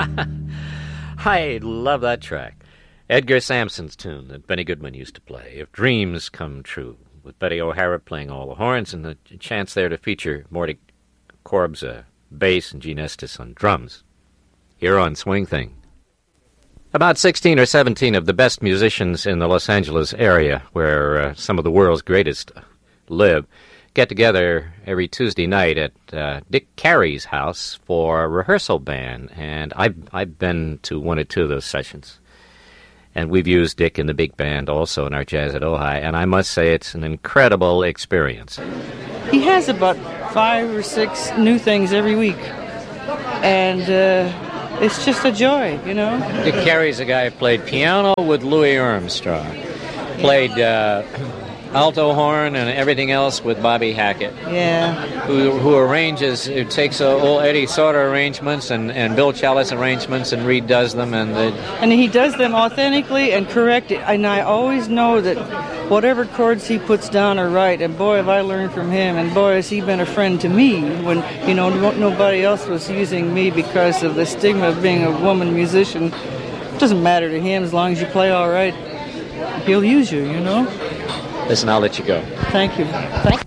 I love that track. Edgar Sampson's tune that Benny Goodman used to play, If Dreams Come True, with Betty O'Hara playing all the horns and the chance there to feature Morty Korb's bass and Gene Estes on drums. Here on Swing Thing. About 16 or 17 of the best musicians in the Los Angeles area, where some of the world's greatest live, get together every Tuesday night at Dick Carey's house for a rehearsal band, and I've been to one or two of those sessions. And we've used Dick in the big band also in our Jazz at Ojai, and I must say it's an incredible experience. He has about 5 or 6 new things every week, and it's just a joy, you know. Dick Carey's a guy who played piano with Louis Armstrong, played alto horn and everything else with Bobby Hackett. Yeah. Who arranges, who takes old Eddie Sauter arrangements and Bill Chalice arrangements and redoes them. And he does them authentically and correct it. And I always know that whatever chords he puts down are right. And boy, have I learned from him. And boy, has he been a friend to me when, you know, nobody else was using me because of the stigma of being a woman musician. It doesn't matter to him as long as you play all right. He'll use you, you know. Listen, I'll let you go. Thank you.